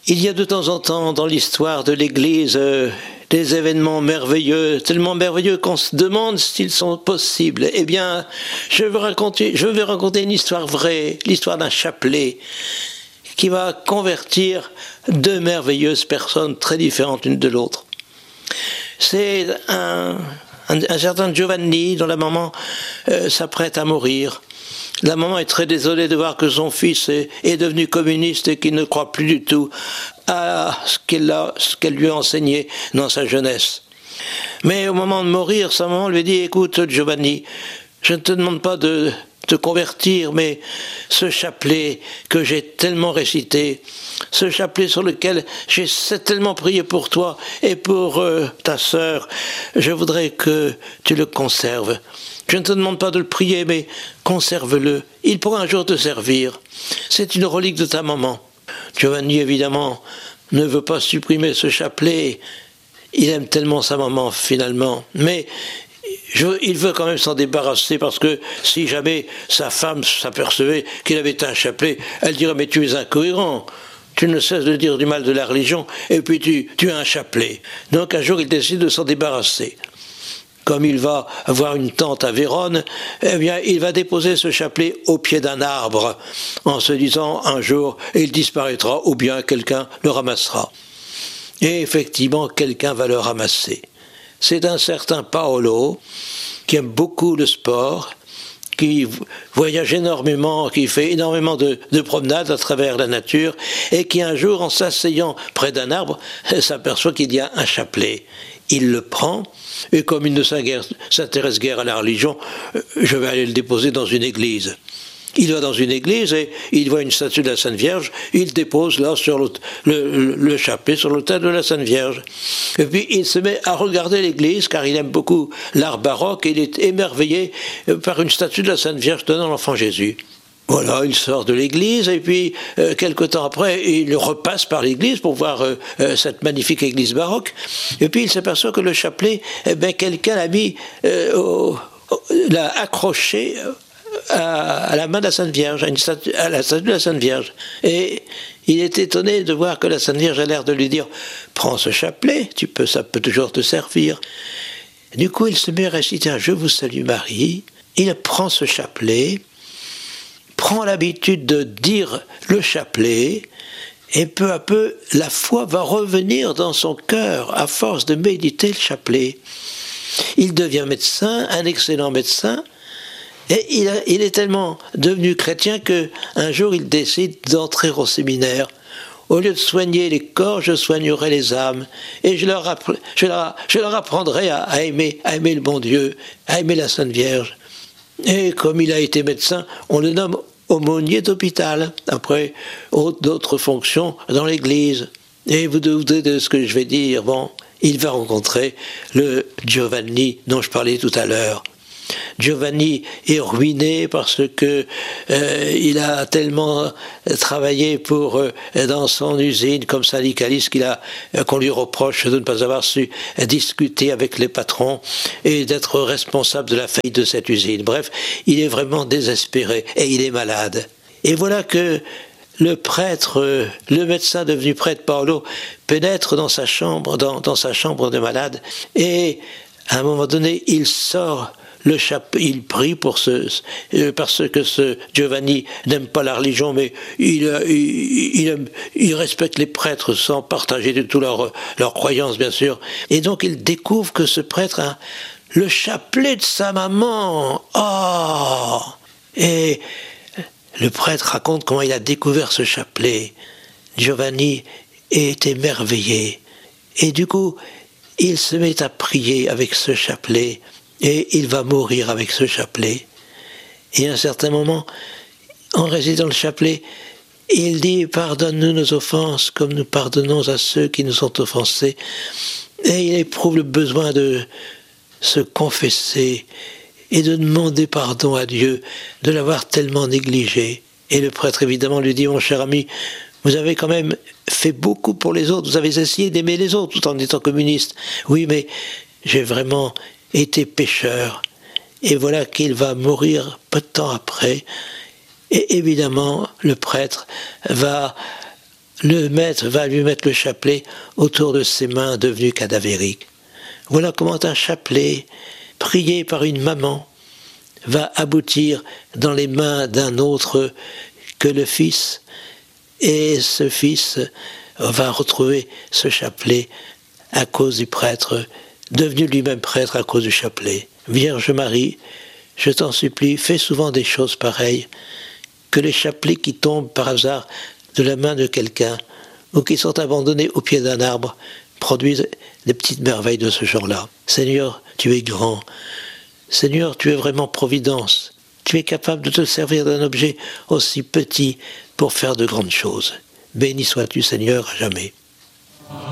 Il y a de temps en temps dans l'histoire de l'Église des événements merveilleux, tellement merveilleux qu'on se demande s'ils sont possibles. Eh bien, je vais raconter une histoire vraie, l'histoire d'un chapelet qui va convertir deux merveilleuses personnes très différentes l'une de l'autre. C'est un certain Giovanni dont la maman s'apprête à mourir. La maman est très désolée de voir que son fils est devenu communiste et qu'il ne croit plus du tout à ce qu'elle lui a enseigné dans sa jeunesse. Mais au moment de mourir, sa maman lui dit « Écoute Giovanni, je ne te demande pas de te convertir, mais ce chapelet que j'ai tellement récité, ce chapelet sur lequel j'ai tellement prié pour toi et pour ta sœur, je voudrais que tu le conserves. Je ne te demande pas de le prier, mais conserve-le. Il pourra un jour te servir. C'est une relique de ta maman. » Giovanni, évidemment, ne veut pas supprimer ce chapelet. Il aime tellement sa maman, finalement. Mais il veut quand même s'en débarrasser parce que si jamais sa femme s'apercevait qu'il avait un chapelet, elle dirait « Mais tu es incohérent. Tu ne cesses de dire du mal de la religion et puis tu as un chapelet. » Donc un jour, il décide de s'en débarrasser. Comme il va avoir une tante à Vérone, eh bien, il va déposer ce chapelet au pied d'un arbre, en se disant un jour, il disparaîtra ou bien quelqu'un le ramassera. Et effectivement, quelqu'un va le ramasser. C'est un certain Paolo, qui aime beaucoup le sport, qui voyage énormément, qui fait énormément de promenades à travers la nature, et qui un jour, en s'asseyant près d'un arbre, s'aperçoit qu'il y a un chapelet. Il le prend, et comme il ne s'intéresse guère à la religion, je vais aller le déposer dans une église. Il va dans une église et il voit une statue de la Sainte Vierge, il dépose là sur le chapelet sur l'autel de la Sainte Vierge. Et puis il se met à regarder l'église car il aime beaucoup l'art baroque et il est émerveillé par une statue de la Sainte Vierge donnant l'enfant Jésus. Voilà, il sort de l'église et puis quelque temps après, il repasse par l'église pour voir cette magnifique église baroque. Et puis il s'aperçoit que le chapelet, quelqu'un l'a accroché à la main de la Sainte Vierge, à la statue de la Sainte Vierge. Et il est étonné de voir que la Sainte Vierge a l'air de lui dire « Prends ce chapelet, ça peut toujours te servir. » Du coup, il se met à réciter un « Je vous salue Marie ». Il prend ce chapelet, prend l'habitude de dire le chapelet, et peu à peu, la foi va revenir dans son cœur à force de méditer le chapelet. Il devient médecin, un excellent médecin, et il est tellement devenu chrétien qu'un jour il décide d'entrer au séminaire. Au lieu de soigner les corps, je soignerai les âmes, et je leur apprendrai à aimer le bon Dieu, à aimer la Sainte Vierge. Et comme il a été médecin, on le nomme aumônier d'hôpital, après d'autres fonctions dans l'église. Et vous doutez de ce que je vais dire, il va rencontrer le Giovanni dont je parlais tout à l'heure. Giovanni est ruiné parce que il a tellement travaillé dans son usine comme syndicaliste qu'on lui reproche de ne pas avoir su discuter avec les patrons et d'être responsable de la faillite de cette usine. Bref, il est vraiment désespéré et il est malade. Et voilà que le prêtre, le médecin devenu prêtre Paolo, pénètre dans sa chambre de malade et à un moment donné, il sort le chapelet, il prie parce que ce Giovanni n'aime pas la religion, mais il respecte les prêtres sans partager du tout leur croyance, bien sûr. Et donc il découvre que ce prêtre a le chapelet de sa maman. Oh! Et le prêtre raconte comment il a découvert ce chapelet. Giovanni est émerveillé. Et du coup, il se met à prier avec ce chapelet. Et il va mourir avec ce chapelet. Et à un certain moment, en récitant le chapelet, il dit « Pardonne-nous nos offenses comme nous pardonnons à ceux qui nous ont offensés ». Et il éprouve le besoin de se confesser et de demander pardon à Dieu de l'avoir tellement négligé. Et le prêtre, évidemment, lui dit « Mon cher ami, vous avez quand même fait beaucoup pour les autres, vous avez essayé d'aimer les autres tout en étant communiste. Oui, mais j'ai vraiment était pécheur, et voilà qu'il va mourir peu de temps après, et évidemment le prêtre va le maître va lui mettre le chapelet autour de ses mains devenues cadavériques. Voilà comment un chapelet, prié par une maman, va aboutir dans les mains d'un autre que le Fils, et ce Fils va retrouver ce chapelet à cause du prêtre, devenu lui-même prêtre à cause du chapelet. Vierge Marie, je t'en supplie, fais souvent des choses pareilles, que les chapelets qui tombent par hasard de la main de quelqu'un, ou qui sont abandonnés au pied d'un arbre, produisent des petites merveilles de ce genre-là. Seigneur, tu es grand. Seigneur, tu es vraiment providence. Tu es capable de te servir d'un objet aussi petit pour faire de grandes choses. Béni sois-tu, Seigneur, à jamais.